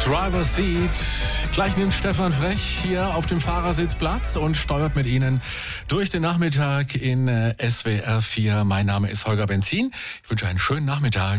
Driver's Seat. Gleich nimmt Stefan Frech hier auf dem Fahrersitz Platz und steuert mit Ihnen durch den Nachmittag in SWR 4. Mein Name ist Holger Benzin. Ich wünsche einen schönen Nachmittag.